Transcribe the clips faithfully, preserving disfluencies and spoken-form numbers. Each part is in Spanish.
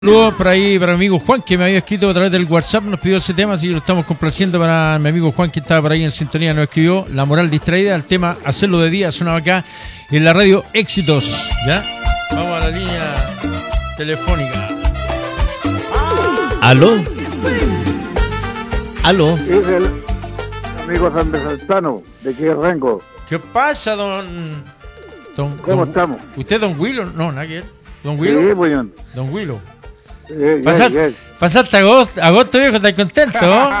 Saludos por ahí para mi amigo Juan, que me había escrito a través del WhatsApp, nos pidió ese tema, así que lo estamos complaciendo para mi amigo Juan, que estaba por ahí en sintonía, nos escribió La Moral Distraída, el tema Hacerlo de Día, sonaba acá en la radio Éxitos, ¿ya? Vamos a la línea telefónica. ¿Aló? ¿Aló? Es el amigo San Besaltano, de aquí de Rengo. ¿Qué pasa, don... don ¿Cómo don, estamos? ¿Usted don Willow? No, nada que ver. ¿Don Willow? Sí, buñón. Don Willow. Eh, Pasaste, yes, yes. pasaste agosto, agosto, viejo, ¿estás contento?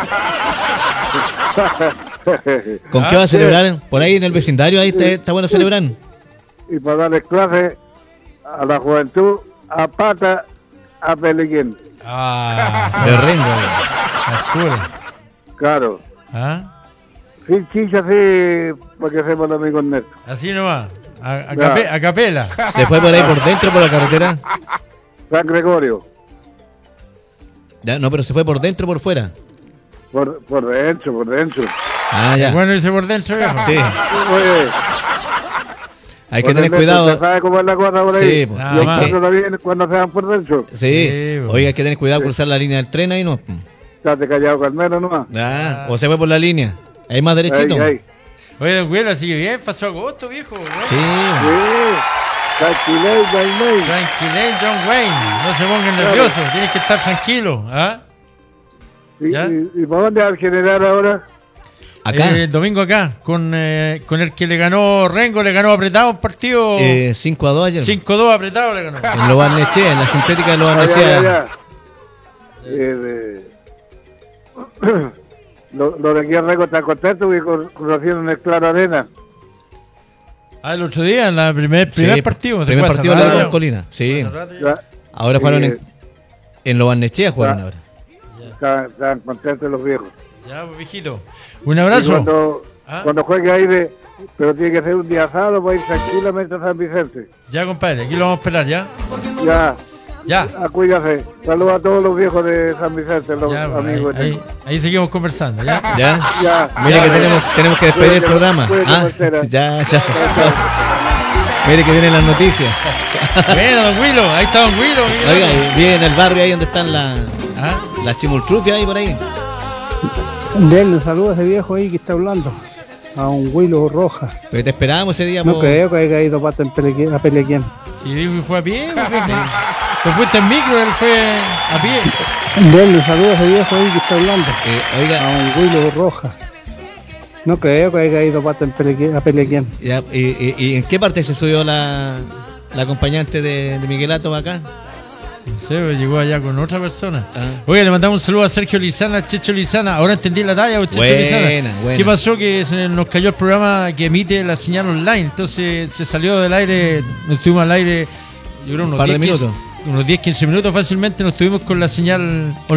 ¿Con Ah, qué va a sí. celebrar? Por ahí en el vecindario, ahí está, está bueno celebrar. Y para darle clase a la juventud, a pata, a pelequín. Ah, De Rengo. oscura. Claro. ¿Ah? Sin chicha, así, para que sepan los amigos netos. Así nomás, a, a, Ya. cape- a capela. ¿Se fue por ahí por dentro, por la carretera? San Gregorio, Ya, no, pero se fue por dentro o por fuera. por, por dentro, por dentro. Ah, ya. Bueno, dice por dentro, viejo. Sí, Oye, hay que por tener dentro, cuidado. ¿usted ¿sabe cómo es la cosa por ahí? Sí, pues, Nada Y hay más. que, cuando también cuando se van por dentro, sí. Sí, pues. Oiga, hay que tener cuidado cruzar la línea del tren ahí, ¿no? estate callado, Carmelo, nomás. Ah, o se fue por la línea. Ahí más derechito. Ahí, ahí. Oye, don Willow, así que bien, pasó agosto, viejo. ¿no? Sí. Sí, tranquilé, Jaime. Tranquilé, John Wayne. No se pongan nerviosos, tienes que estar tranquilo. ¿Ah? ¿Y, ¿Ya? y, y para dónde va a generar ahora? Acá, Eh, el domingo acá, con, eh, con el que le ganó Rengo, le ganó apretado un partido. eh, cinco a dos ayer. cinco dos apretado le ganó. En Lo Barnechea, en la sintética de Lo Ah, ya, Barnechea. ya, ya. Eh, de- lo, lo de aquí a Rego está contento porque con- conocieron el Claro Arena. Ah, el otro día, en la primer, primer Sí, partido. ¿te Primer acuerdas? partido de Hace la rato con Colina. Sí. ya. Hace rato ya. Ya, Ahora jugaron Eh, en, en Lo Barnechea, jugaron ya. ahora. están, están contentos los viejos. Ya, pues, viejito. Un Y abrazo. cuando, Ah. cuando juegue ahí, de, pero tiene que ser un día sábado para ir tranquilamente a San Vicente. Ya, compadre, aquí lo vamos a esperar, ¿ya? Ya, Ya. a cuídase. Saludos a todos los viejos de San Vicente, los Ya, pues, amigos. ahí, ahí, ahí seguimos conversando, ¿ya? ¿Ya? Ya, Mire ya, que ya. tenemos, tenemos que despedir el Cuídate, programa. cuídate, Ah, Marcela. ya, ya, ya. Mire que vienen las noticias. Bueno, don Willow, ahí está don Willow. mira. Oiga, y vive en el barrio ahí donde están las ¿Ah? las chimultrufias ahí por ahí. Denle saludos a ese viejo ahí que está hablando. A un Willow Roja. Porque te esperábamos ese día. No po. creo que haya ido pata en Pelequien- a Pelequien. Si dijo que fue a pie, ¿por qué sí? Pues fuiste en micro, él fue a pie. Denle saludos a ese viejo ahí que está hablando. Eh, A oiga, un Willow Roja. No creo que haya ido pata en Pelequien- a Pelequien. ya, y, y- y en qué parte se subió la, la acompañante de, de Miguelato acá? No sé, pues, llegó allá con otra persona. Ah. Oye, le mandamos un saludo a Sergio Lizana, Checho Lizana. Ahora entendí la talla, Checho Buena, Lizana. buena. ¿Qué pasó? Que se nos cayó el programa que emite la señal online. Entonces se salió del aire, nos estuvimos al aire, yo creo, unos Par de diez, quince minutos. unos diez, quince minutos fácilmente. Nos estuvimos con la señal online.